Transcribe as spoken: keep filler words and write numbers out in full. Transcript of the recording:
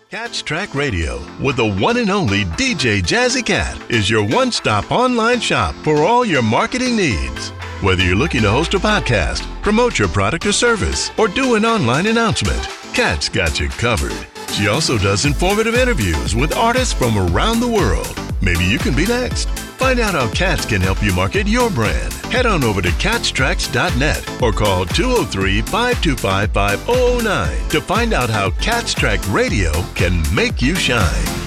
Cats Track Radio with the one and only D J Jazzy Cat is your one-stop online shop for all your marketing needs. Whether you're looking to host a podcast, promote your product or service, or do an online announcement, Cat's got you covered. She also does informative interviews with artists from around the world. Maybe you can be next. Find out how Cats can help you market your brand. Head on over to cats tracks dot net or call two oh three, five two five, five oh oh nine to find out how Cats Track Radio can make you shine.